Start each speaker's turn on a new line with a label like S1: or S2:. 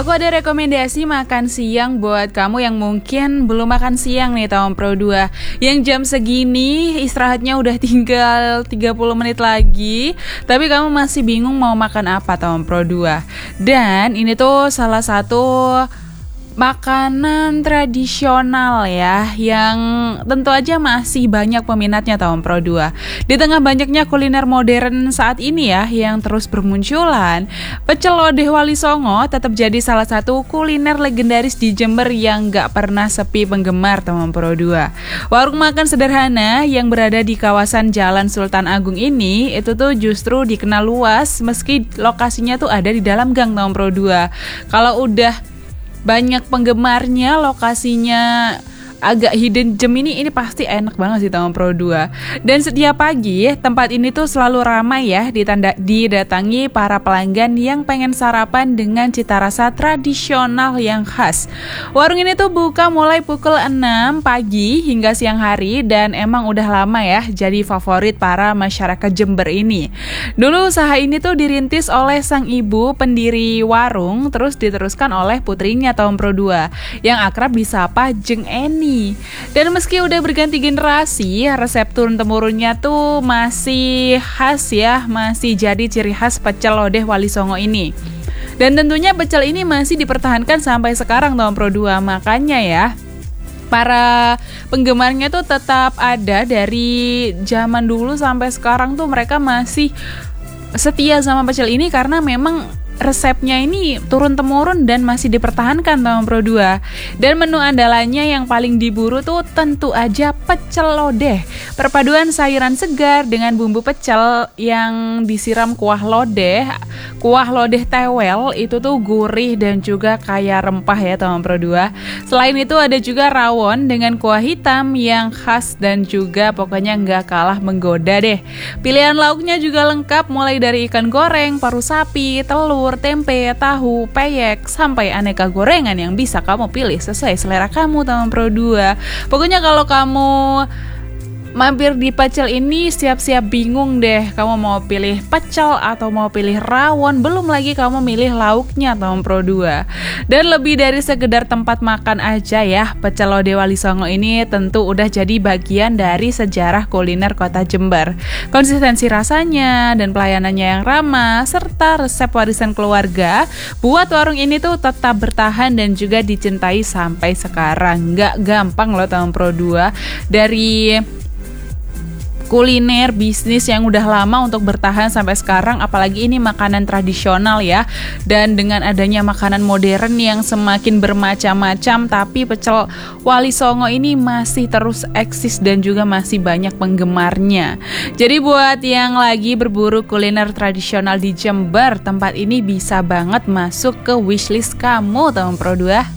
S1: Aku ada rekomendasi makan siang buat kamu yang mungkin belum makan siang nih tahun Pro 2. Yang jam segini istirahatnya udah tinggal 30 menit lagi, tapi kamu masih bingung mau makan apa tahun Pro 2. Dan ini tuh salah satu makanan tradisional ya, yang tentu aja masih banyak peminatnya tahun Pro 2. Di tengah banyaknya kuliner modern saat ini ya yang terus bermunculan, pecel lodeh Wali Songo tetap jadi salah satu kuliner legendaris di Jember yang gak pernah sepi penggemar tahun Pro 2. Warung makan sederhana yang berada di kawasan Jalan Sultan Agung ini itu tuh justru dikenal luas meski lokasinya tuh ada di dalam gang tahun Pro 2. Kalau udah banyak penggemarnya, lokasinya agak hidden gem ini pasti enak banget sih tahun Pro 2. Dan setiap pagi tempat ini tuh selalu ramai ya didatangi para pelanggan yang pengen sarapan dengan cita rasa tradisional yang khas. Warung ini tuh buka mulai pukul 6 pagi hingga siang hari dan emang udah lama ya jadi favorit para masyarakat Jember ini. Dulu usaha ini tuh dirintis oleh sang ibu pendiri warung, terus diteruskan oleh putrinya tahun Pro 2 yang akrab disapa Jeng Eni. Dan meski udah berganti generasi, resep turun-temurunnya tuh masih khas ya, masih jadi ciri khas pecel lodeh Wali Songo ini. Dan tentunya pecel ini masih dipertahankan sampai sekarang tahun Pro 2, makanya ya para penggemarnya tuh tetap ada dari zaman dulu sampai sekarang tuh mereka masih setia sama pecel ini karena memang resepnya ini turun-temurun dan masih dipertahankan tahun Pro 2. Dan menu andalannya yang paling diburu tuh tentu aja pecel lodeh. Perpaduan sayuran segar dengan bumbu pecel yang disiram kuah lodeh. Kuah lodeh tewel itu tuh gurih dan juga kaya rempah ya tahun Pro 2. Selain itu ada juga rawon dengan kuah hitam yang khas dan juga pokoknya nggak kalah menggoda deh. Pilihan lauknya juga lengkap mulai dari ikan goreng, paru sapi, telur, tempe, tahu, peyek, sampai aneka gorengan yang bisa kamu pilih sesuai selera kamu tahun Pro 2. Pokoknya kalau kamu mampir di pecel ini siap-siap bingung deh kamu mau pilih pecel atau mau pilih rawon, belum lagi kamu milih lauknya tahun Pro 2. Dan lebih dari sekedar tempat makan aja ya, pecel lodeh Wali Songo ini tentu udah jadi bagian dari sejarah kuliner kota Jember. Konsistensi rasanya dan pelayanannya yang ramah serta resep warisan keluarga buat warung ini tuh tetap bertahan dan juga dicintai sampai sekarang. Nggak gampang loh tahun Pro 2 dari kuliner bisnis yang udah lama untuk bertahan sampai sekarang, apalagi ini makanan tradisional ya. Dan dengan adanya makanan modern yang semakin bermacam-macam, tapi pecel Wali Songo ini masih terus eksis dan juga masih banyak penggemarnya. Jadi buat yang lagi berburu kuliner tradisional di Jember, tempat ini bisa banget masuk ke wishlist kamu tahun Pro 2.